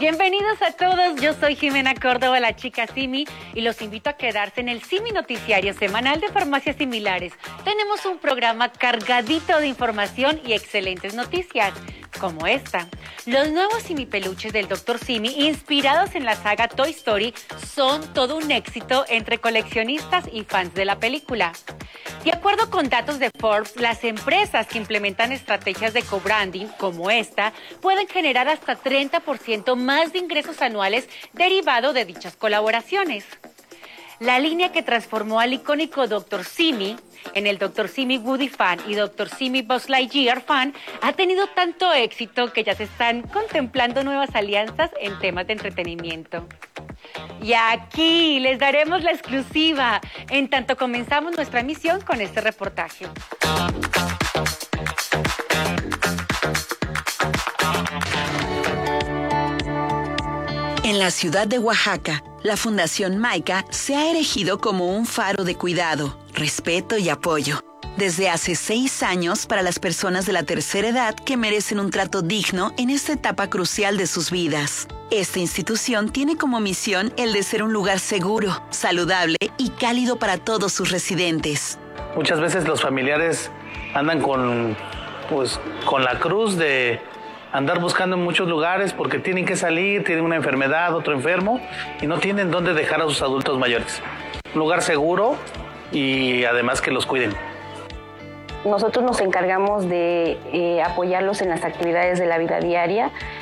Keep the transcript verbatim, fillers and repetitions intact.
Bienvenidos a todos, yo soy Jimena Córdoba, la chica Simi, y los invito a quedarse en el Simi Noticiario semanal de Farmacias Similares. Tenemos un programa cargadito de información y excelentes noticias, como esta. Los nuevos Simi peluches del doctor Simi, inspirados en la saga Toy Story, son todo un éxito entre coleccionistas y fans de la película. De acuerdo con datos de Forbes, las empresas que implementan estrategias de co-branding como esta pueden generar hasta treinta por ciento más de ingresos anuales derivado de dichas colaboraciones. La línea que transformó al icónico doctor Simi en el doctor Simi Woody Fan y doctor Simi Buzz Lightyear Fan ha tenido tanto éxito que ya se están contemplando nuevas alianzas en temas de entretenimiento. Y aquí les daremos la exclusiva, en tanto comenzamos nuestra emisión con este reportaje. En la ciudad de Oaxaca, la Fundación Maica se ha erigido como un faro de cuidado, respeto y apoyo. Desde hace seis años para las personas de la tercera edad que merecen un trato digno en esta etapa crucial de sus vidas. Esta institución tiene como misión el de ser un lugar seguro, saludable y cálido para todos sus residentes. Muchas veces los familiares andan con, pues, con la cruz de andar buscando en muchos lugares porque tienen que salir, tienen una enfermedad, otro enfermo y no tienen dónde dejar a sus adultos mayores. Un lugar seguro y además que los cuiden. Nosotros nos encargamos de eh, apoyarlos en las actividades de la vida diaria,